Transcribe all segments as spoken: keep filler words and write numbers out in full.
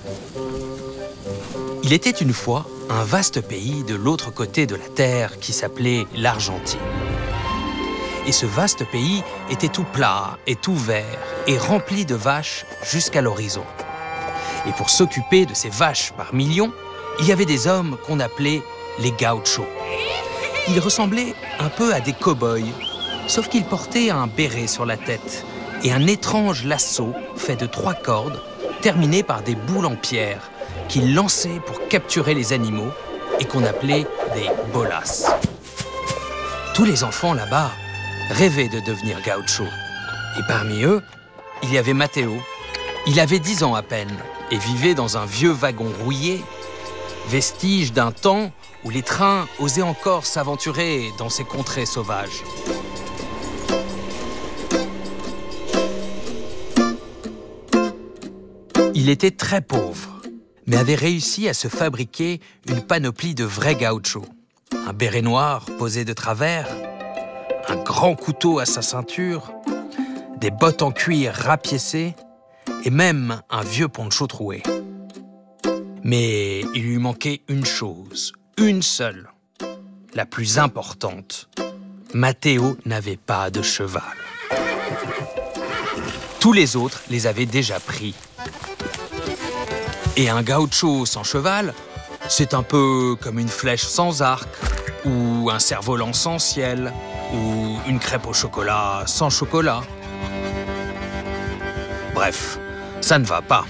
Il était une fois un vaste pays de l'autre côté de la terre qui s'appelait l'Argentine. Et ce vaste pays était tout plat et tout vert et rempli de vaches jusqu'à l'horizon. Et pour s'occuper de ces vaches par millions, il y avait des hommes qu'on appelait les gauchos. Ils ressemblaient un peu à des cow-boys, sauf qu'ils portaient un béret sur la tête et un étrange lasso fait de trois cordes terminé par des boules en pierre qu'ils lançaient pour capturer les animaux et qu'on appelait des bolas. Tous les enfants là-bas rêvaient de devenir gauchos. Et parmi eux, il y avait Matteo. Il avait dix ans à peine et vivait dans un vieux wagon rouillé, vestige d'un temps où les trains osaient encore s'aventurer dans ces contrées sauvages. Il était très pauvre, mais avait réussi à se fabriquer une panoplie de vrais gauchos. Un béret noir posé de travers, un grand couteau à sa ceinture, des bottes en cuir rapiécées et même un vieux poncho troué. Mais il lui manquait une chose, une seule, la plus importante. Matteo n'avait pas de cheval. Tous les autres les avaient déjà pris. Et un gaucho sans cheval, c'est un peu comme une flèche sans arc, ou un cerf-volant sans ciel, ou une crêpe au chocolat sans chocolat. Bref, ça ne va pas.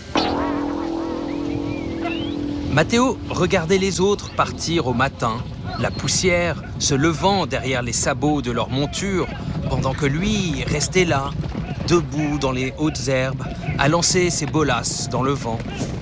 Matteo regardait les autres partir au matin, la poussière se levant derrière les sabots de leur monture, pendant que lui restait là, debout dans les hautes herbes, à lancer ses bolas dans le vent.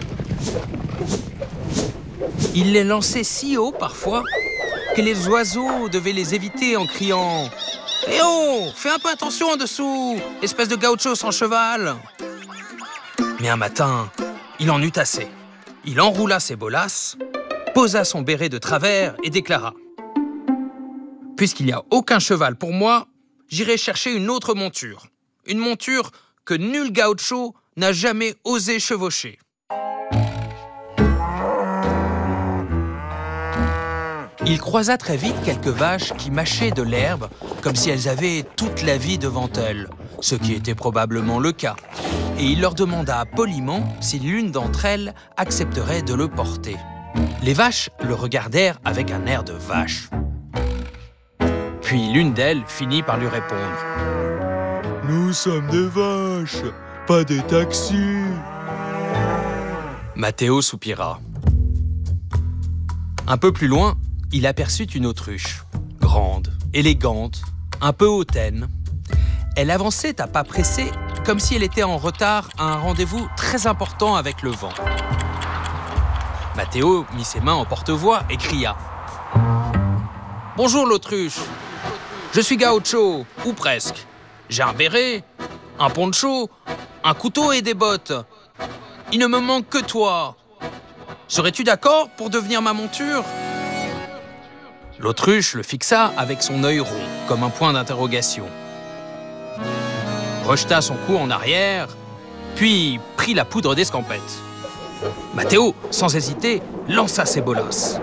Il les lançait si haut parfois que les oiseaux devaient les éviter en criant « Eh oh, fais un peu attention en dessous, espèce de gaucho sans cheval !» Mais un matin, il en eut assez. Il enroula ses bolas, posa son béret de travers et déclara « Puisqu'il n'y a aucun cheval pour moi, j'irai chercher une autre monture. Une monture que nul gaucho n'a jamais osé chevaucher. » Il croisa très vite quelques vaches qui mâchaient de l'herbe comme si elles avaient toute la vie devant elles, ce qui était probablement le cas. Et il leur demanda poliment si l'une d'entre elles accepterait de le porter. Les vaches le regardèrent avec un air de vache. Puis l'une d'elles finit par lui répondre « Nous sommes des vaches, pas des taxis !» Matteo soupira. Un peu plus loin, il aperçut une autruche, grande, élégante, un peu hautaine. Elle avançait à pas pressés, comme si elle était en retard à un rendez-vous très important avec le vent. Matteo mit ses mains en porte-voix et cria « Bonjour l'autruche, je suis gaucho, ou presque. J'ai un béret, un poncho, un couteau et des bottes. Il ne me manque que toi. Serais-tu d'accord pour devenir ma monture ?» L'autruche le fixa avec son œil rond, comme un point d'interrogation. Rejeta son cou en arrière, puis prit la poudre d'escampette. Matteo, sans hésiter, lança ses bolas.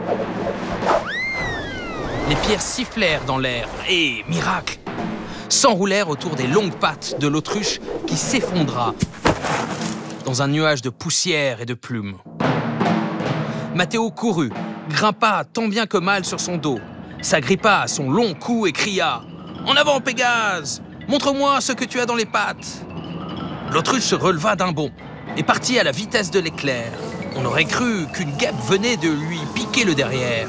Les pierres sifflèrent dans l'air et, miracle, s'enroulèrent autour des longues pattes de l'autruche qui s'effondra dans un nuage de poussière et de plumes. Matteo courut, grimpa tant bien que mal sur son dos, s'agrippa à son long cou et cria « En avant, Pégase! Montre-moi ce que tu as dans les pattes !» L'autruche se releva d'un bond et partit à la vitesse de l'éclair. On aurait cru qu'une guêpe venait de lui piquer le derrière.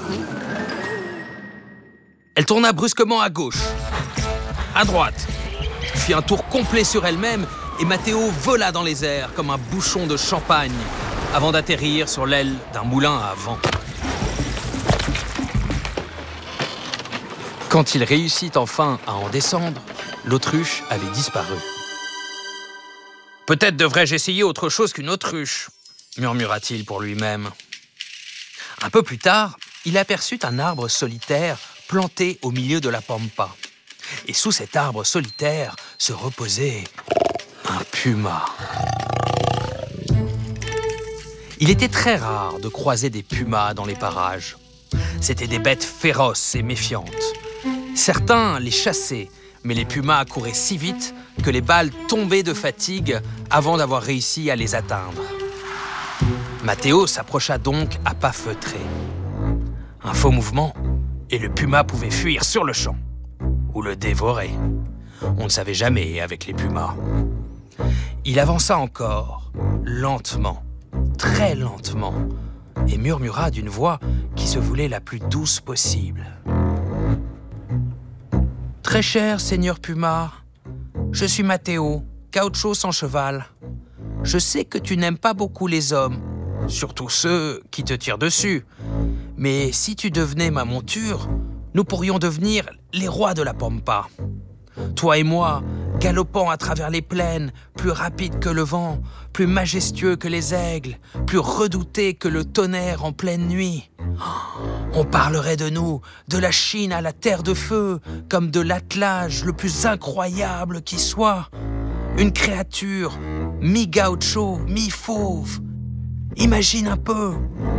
Elle tourna brusquement à gauche, à droite, fit un tour complet sur elle-même et Matteo vola dans les airs comme un bouchon de champagne avant d'atterrir sur l'aile d'un moulin à vent. Quand il réussit enfin à en descendre, l'autruche avait disparu. « Peut-être devrais-je essayer autre chose qu'une autruche », murmura-t-il pour lui-même. Un peu plus tard, il aperçut un arbre solitaire planté au milieu de la pampa. Et sous cet arbre solitaire se reposait un puma. Il était très rare de croiser des pumas dans les parages. C'étaient des bêtes féroces et méfiantes. Certains les chassaient, mais les pumas couraient si vite que les balles tombaient de fatigue avant d'avoir réussi à les atteindre. Matteo s'approcha donc à pas feutrés. Un faux mouvement, et le puma pouvait fuir sur le champ, ou le dévorer. On ne savait jamais avec les pumas. Il avança encore, lentement, très lentement, et murmura d'une voix qui se voulait la plus douce possible. « Très cher seigneur Puma, je suis Matteo, gaucho sans cheval. Je sais que tu n'aimes pas beaucoup les hommes, surtout ceux qui te tirent dessus. Mais si tu devenais ma monture, nous pourrions devenir les rois de la pampa. Toi et moi, galopant à travers les plaines, plus rapides que le vent, plus majestueux que les aigles, plus redoutés que le tonnerre en pleine nuit. On parlerait de nous, de la Chine à la terre de feu, comme de l'attelage le plus incroyable qui soit. Une créature, mi-gaucho, mi-fauve. Imagine un peu. »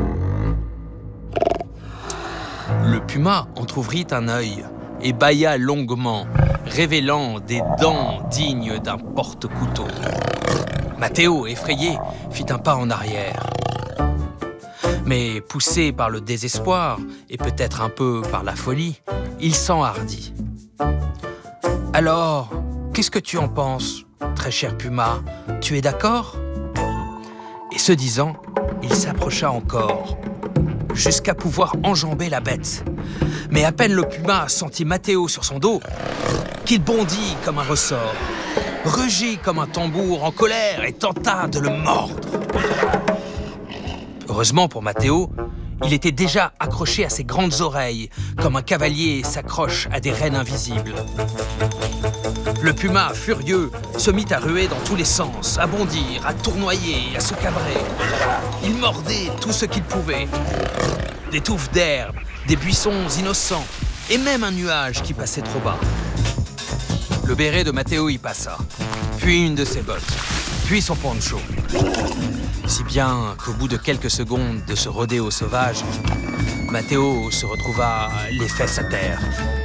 Le puma entr'ouvrit un œil et bâilla longuement, révélant des dents dignes d'un porte-couteau. Matteo, effrayé, fit un pas en arrière. Mais poussé par le désespoir, et peut-être un peu par la folie, il s'enhardit. « Alors, qu'est-ce que tu en penses, très cher puma? Tu es d'accord ?» Et ce disant, il s'approcha encore, jusqu'à pouvoir enjamber la bête. Mais à peine le puma sentit Matteo sur son dos, qu'il bondit comme un ressort, rugit comme un tambour en colère et tenta de le mordre. Heureusement pour Matteo, il était déjà accroché à ses grandes oreilles, comme un cavalier s'accroche à des rênes invisibles. Le puma, furieux, se mit à ruer dans tous les sens, à bondir, à tournoyer, à se cabrer. Il mordait tout ce qu'il pouvait. Des touffes d'herbe, des buissons innocents, et même un nuage qui passait trop bas. Le béret de Matteo y passa, puis une de ses bottes, puis son poncho. Si bien qu'au bout de quelques secondes de ce rodéo sauvage, Matteo se retrouva les fesses à terre.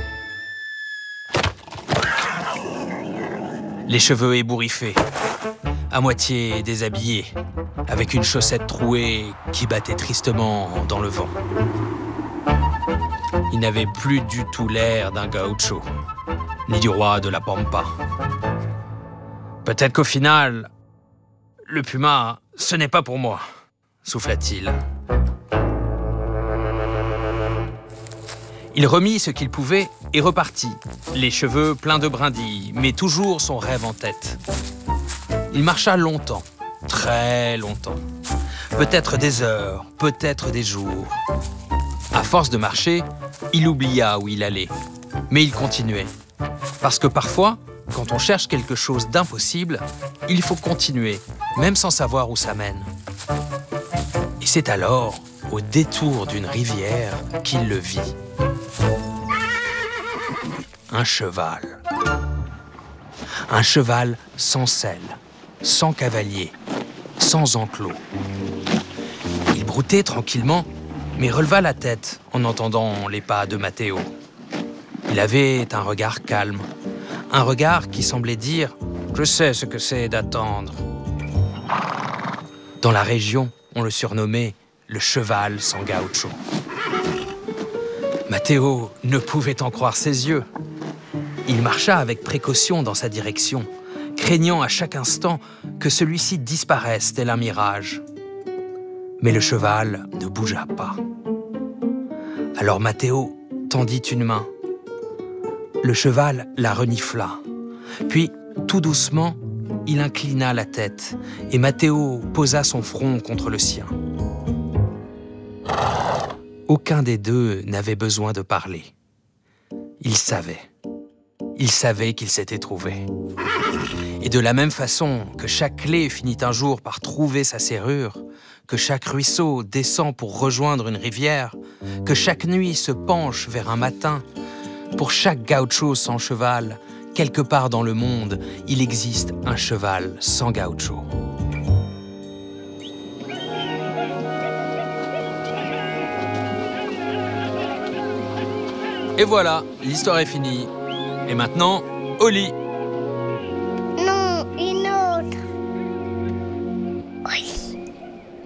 Les cheveux ébouriffés, à moitié déshabillé, avec une chaussette trouée qui battait tristement dans le vent. Il n'avait plus du tout l'air d'un gaucho, ni du roi de la pampa. Peut-être qu'au final, le puma, ce n'est pas pour moi, souffla-t-il. Il remit ce qu'il pouvait et repartit, les cheveux pleins de brindilles, mais toujours son rêve en tête. Il marcha longtemps, très longtemps. Peut-être des heures, peut-être des jours. À force de marcher, il oublia où il allait. Mais il continuait. Parce que parfois, quand on cherche quelque chose d'impossible, il faut continuer, même sans savoir où ça mène. Et c'est alors, au détour d'une rivière, qu'il le vit. Un cheval. Un cheval sans selle, sans cavalier, sans enclos. Il broutait tranquillement, mais releva la tête en entendant les pas de Matteo. Il avait un regard calme, un regard qui semblait dire « Je sais ce que c'est d'attendre ». Dans la région, on le surnommait le cheval sans gaucho. Matteo ne pouvait en croire ses yeux. Il marcha avec précaution dans sa direction, craignant à chaque instant que celui-ci disparaisse tel un mirage. Mais le cheval ne bougea pas. Alors Matteo tendit une main. Le cheval la renifla. Puis, tout doucement, il inclina la tête et Matteo posa son front contre le sien. Aucun des deux n'avait besoin de parler. Il savait. Il savait qu'il s'était trouvé. Et de la même façon que chaque clé finit un jour par trouver sa serrure, que chaque ruisseau descend pour rejoindre une rivière, que chaque nuit se penche vers un matin, pour chaque gaucho sans cheval, quelque part dans le monde, il existe un cheval sans gaucho. Et voilà, l'histoire est finie. Et maintenant, au lit.